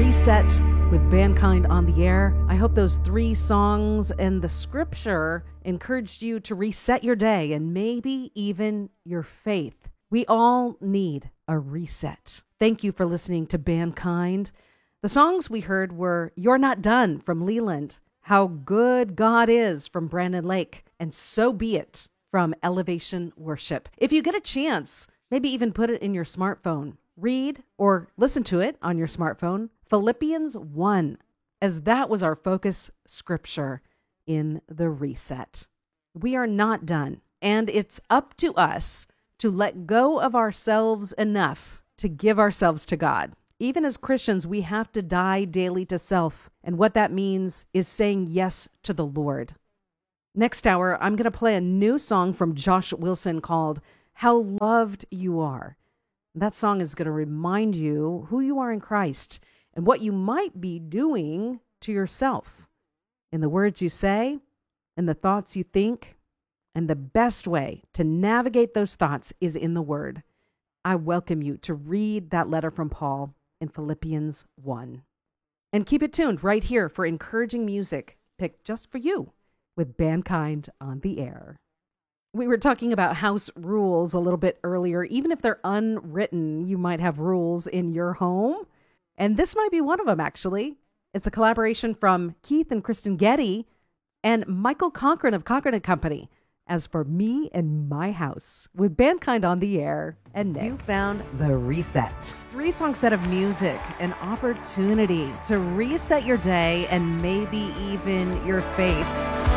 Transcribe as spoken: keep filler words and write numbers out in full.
Reset with Mankind on the Air. I hope those three songs and the scripture encouraged you to reset your day and maybe even your faith. We all need a reset. Thank you for listening to Mankind. The songs we heard were You're Not Done from Leland, How Good God Is from Brandon Lake, and So Be It from Elevation Worship. If you get a chance, maybe even put it in your smartphone. Read or listen to it on your smartphone, Philippians one, as that was our focus scripture in the reset. We are not done, and it's up to us to let go of ourselves enough to give ourselves to God. Even as Christians, we have to die daily to self, and what that means is saying yes to the Lord. Next hour, I'm going to play a new song from Josh Wilson called How Loved You Are. That song is going to remind you who you are in Christ and what you might be doing to yourself in the words you say and the thoughts you think. And the best way to navigate those thoughts is in the Word. I welcome you to read that letter from Paul in Philippians one. And keep it tuned right here for encouraging music picked just for you with Mankind on the Air. We were talking about house rules a little bit earlier. Even if they're unwritten, you might have rules in your home. And this might be one of them, actually. It's a collaboration from Keith and Kristen Getty and Michael Cochran of Cochran and Company. As for me and my house, with Mankind on the Air and Nick. You found the reset. Three-song set of music, an opportunity to reset your day and maybe even your faith.